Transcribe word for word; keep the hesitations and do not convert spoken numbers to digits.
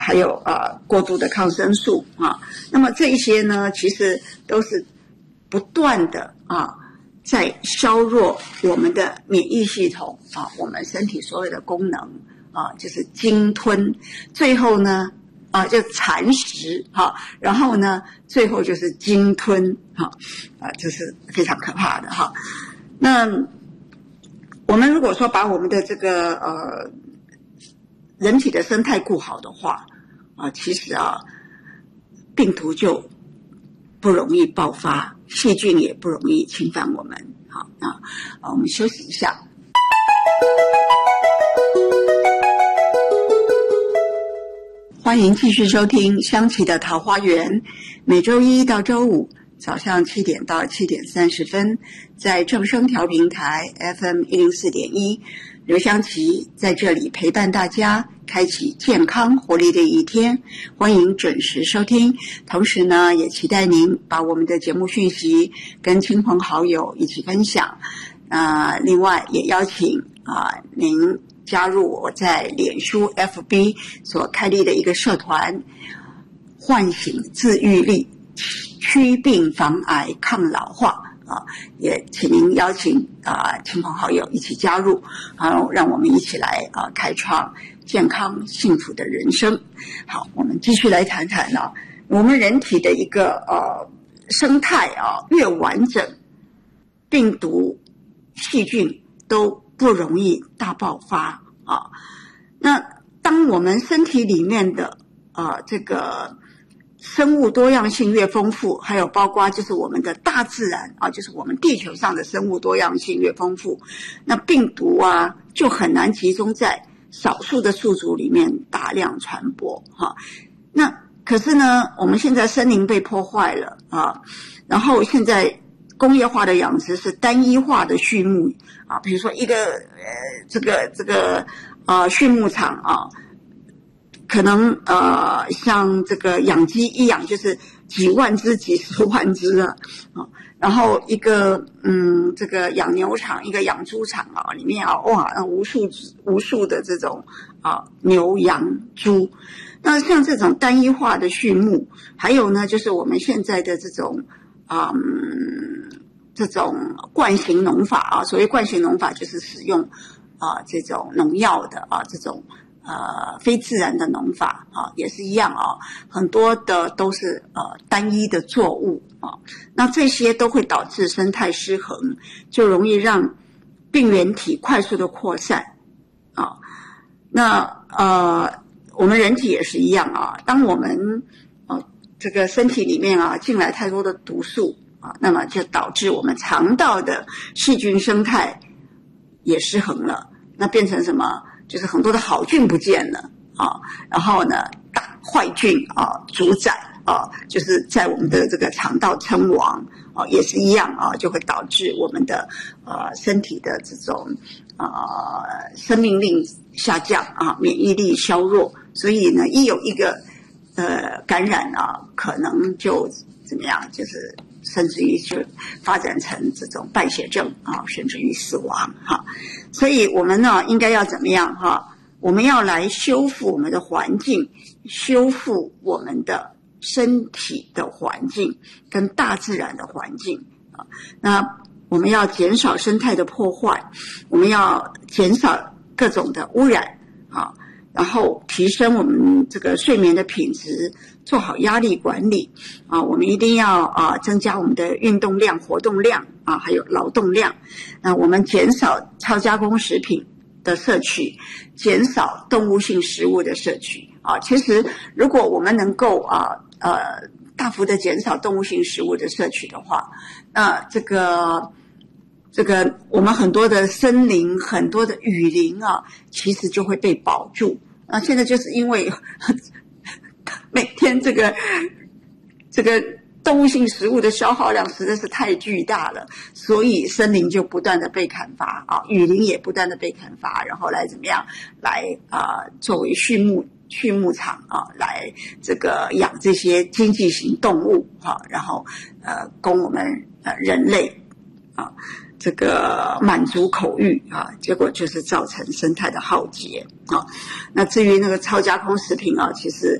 还有呃过度的抗生素啊。那么这一些呢，其实都是不断的啊在削弱我们的免疫系统啊，我们身体所有的功能啊，就是鲸吞，最后呢啊就蚕食哈，然后呢最后就是鲸吞哈啊，这是非常可怕的哈。那我们如果说把我们的这个呃人体的生态顾好的话啊，其实啊病毒就不容易爆发，细菌也不容易侵犯我们。好，那啊我们休息一下。欢迎继续收听香琪的桃花源，每周一到周五早上七点到七点三十分，在正声调频台 F M 一零四点一，刘香琪在这里陪伴大家，开启健康活力的一天。欢迎准时收听，同时呢，也期待您把我们的节目讯息跟亲朋好友一起分享。啊、呃，另外也邀请啊、呃、您加入我在脸书 F B 所开立的一个社团，唤醒自愈力，驱病防癌抗老化啊，也请您邀请啊亲朋好友一起加入，然后让我们一起来啊开创健康幸福的人生。好，我们继续来谈谈啊，我们人体的一个呃生态啊越完整，病毒细菌都不容易大爆发啊。那当我们身体里面的啊这个生物多样性越丰富，还有包括就是我们的大自然啊，就是我们地球上的生物多样性越丰富，那病毒啊就很难集中在少数的宿主里面大量传播哈。那可是呢，我们现在森林被破坏了啊，然后现在工业化的养殖是单一化的畜牧啊，比如说一个呃这个这个呃畜牧场啊，可能呃像这个养鸡一养就是几万只几十万只啊，啊然后一个嗯这个养牛场一个养猪场啊里面啊哇无数无数的这种啊牛羊猪。那像这种单一化的畜牧，还有呢就是我们现在的这种嗯这种惯性农法啊，所谓惯性农法就是使用啊这种农药的啊这种呃非自然的农法啊，也是一样啊，很多的都是呃单一的作物啊，那这些都会导致生态失衡，就容易让病原体快速的扩散啊。那呃我们人体也是一样啊，当我们呃这个身体里面啊进来太多的毒素啊，那么就导致我们肠道的细菌生态也失衡了，那变成什么？就是很多的好菌不见了啊，然后呢，大坏菌啊主宰啊，就是在我们的这个肠道称王啊，也是一样啊，就会导致我们的呃身体的这种呃生命力下降啊，免疫力削弱，所以呢，一有一个呃感染啊，可能就怎么样，就是甚至于就发展成这种败血症啊，甚至于死亡哈。所以我们呢应该要怎么样哈？我们要来修复我们的环境，修复我们的身体的环境跟大自然的环境啊。那我们要减少生态的破坏，我们要减少各种的污染啊，然后提升我们这个睡眠的品质，做好压力管理啊。我们一定要啊增加我们的运动量、活动量啊，还有劳动量。那我们减少超加工食品的摄取，减少动物性食物的摄取啊。其实如果我们能够啊呃大幅的减少动物性食物的摄取的话，那这个这个我们很多的森林、很多的雨林啊，其实就会被保住。那现在就是因为每天这个这个动物性食物的消耗量实在是太巨大了，所以森林就不断的被砍伐啊，雨林也不断的被砍伐，然后来怎么样来啊、呃、作为畜牧畜牧场啊，来这个养这些经济型动物啊，然后呃供我们呃人类啊。 这个满足口欲啊，结果就是造成生态的浩劫啊。那至于那个超加工食品啊，其实